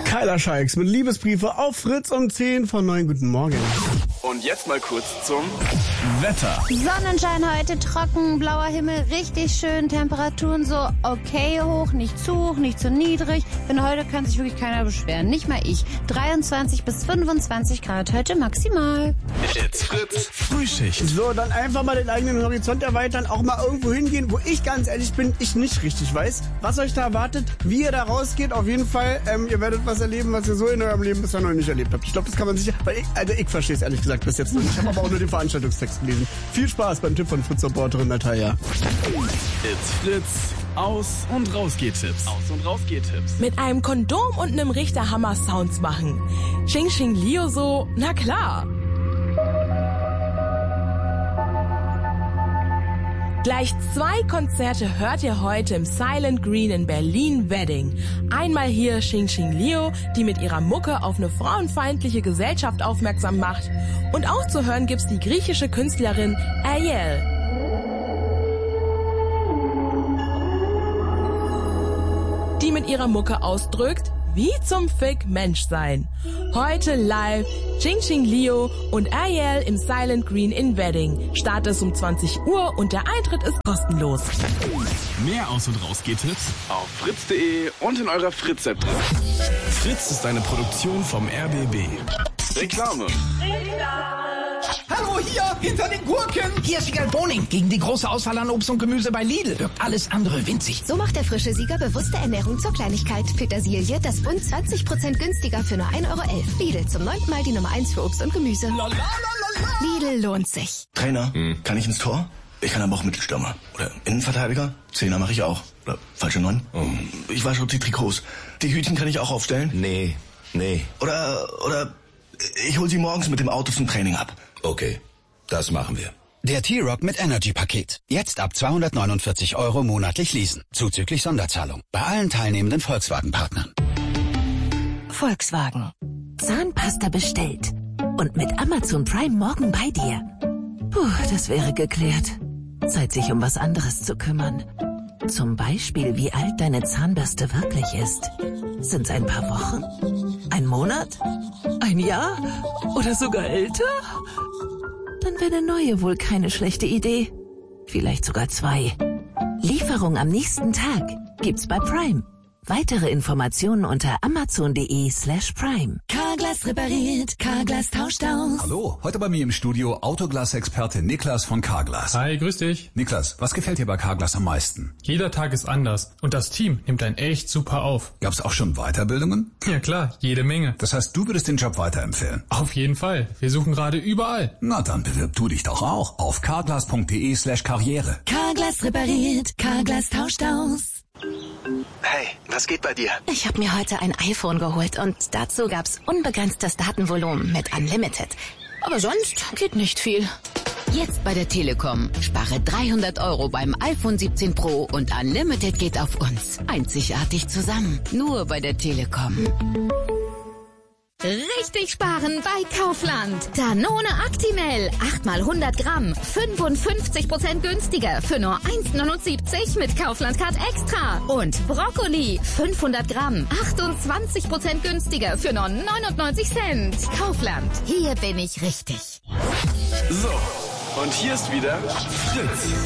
Kyla Scheiks mit Liebesbriefe auf Fritz um 10 von 9. Guten Morgen. Und jetzt mal kurz zum Wetter. Sonnenschein heute, trocken, blauer Himmel, richtig schön. Temperaturen so okay hoch, nicht zu hoch, nicht zu niedrig. Denn heute kann sich wirklich keiner beschweren, nicht mal ich. 23 bis 25 Grad heute maximal. It's Fritz Frühschicht. So, dann einfach mal den eigenen Horizont erweitern, auch mal irgendwo hingehen, wo ich ganz ehrlich bin, ich nicht richtig weiß, was euch da erwartet, wie ihr da rausgeht. Auf jeden Fall, ihr werdet was erleben, was ihr so in eurem Leben bisher noch nicht erlebt habt. Ich glaube, das kann man sicher, weil ich verstehe es ehrlich gesagt bis jetzt noch nicht. Ich habe aber auch nur den Veranstaltungstext gelesen. Viel Spaß beim Tipp von Fritz-Reporterin Natalia. It's Fritz. Aus- und Rausgeht-Tipps. Aus- und Rausgeht-Tipps. Mit einem Kondom und einem Richter Hammer Sounds machen. Xing Xing Leo so, na klar. Gleich 2 Konzerte hört ihr heute im Silent Green in Berlin-Wedding. Einmal hier Xing Xing Leo, die mit ihrer Mucke auf eine frauenfeindliche Gesellschaft aufmerksam macht. Und auch zu hören gibt's die griechische Künstlerin Ayel. Die mit ihrer Mucke ausdrückt, wie zum Fick Mensch sein. Heute live Xing Xing Leo und Ayel im Silent Green in Wedding. Start ist um 20 Uhr und der Eintritt ist kostenlos. Mehr Aus- und Rausgeht-Tipps Auf fritz.de und in eurer Fritz-App drin. Fritz ist eine Produktion vom RBB. Reklame. Hallo, hier, hinter den Gurken. Hier ist Sieger Boning gegen die große Auswahl an Obst und Gemüse bei Lidl. Wirkt alles andere winzig. So macht der frische Sieger bewusste Ernährung zur Kleinigkeit. Petersilie, das Bund 20% günstiger für nur 1,11 €. Lidl, zum 9. Mal die Nummer 1 für Obst und Gemüse. Lidl lohnt sich. Trainer, kann ich ins Tor? Ich kann aber auch Mittelstürmer. Oder Innenverteidiger? Zehner mache ich auch. Oder falsche 9? Ich wasche die Trikots. Die Hütchen kann ich auch aufstellen? Nee. Oder ich hol sie morgens mit dem Auto zum Training ab. Okay, das machen wir. Der T-Rock mit Energy-Paket. Jetzt ab 249 € monatlich leasen. Zuzüglich Sonderzahlung. Bei allen teilnehmenden Volkswagen-Partnern. Volkswagen. Zahnpasta bestellt. Und mit Amazon Prime morgen bei dir. Puh, das wäre geklärt. Zeit, sich um was anderes zu kümmern. Zum Beispiel, wie alt deine Zahnbürste wirklich ist. Sind's ein paar Wochen? Ein Monat? Ein Jahr? Oder sogar älter? Dann wäre eine neue wohl keine schlechte Idee. Vielleicht sogar 2. Lieferung am nächsten Tag gibt's bei Prime. Weitere Informationen unter amazon.de/prime. Carglass repariert, Carglass tauscht aus. Hallo, heute bei mir im Studio Autoglas-Experte Niklas von Carglass. Hi, grüß dich. Niklas, was gefällt dir bei Carglass am meisten? Jeder Tag ist anders und das Team nimmt einen echt super auf. Gab's auch schon Weiterbildungen? Ja klar, jede Menge. Das heißt, du würdest den Job weiterempfehlen? Auf jeden Fall. Wir suchen gerade überall. Na dann bewirb du dich doch auch auf carglass.de/karriere. Carglass repariert, Carglass tauscht aus. Hey, was geht bei dir? Ich habe mir heute ein iPhone geholt und dazu gab's unbegrenztes Datenvolumen mit Unlimited. Aber sonst geht nicht viel. Jetzt bei der Telekom. Spare 300 € beim iPhone 17 Pro und Unlimited geht auf uns. Einzigartig zusammen. Nur bei der Telekom. Richtig sparen bei Kaufland. Danone Actimel, 8 mal 100 Gramm, 55% günstiger für nur 1,79 mit Kaufland Card Extra. Und Brokkoli, 500 Gramm, 28% günstiger für nur 99 Cent. Kaufland, hier bin ich richtig. So, und hier ist wieder Fritz.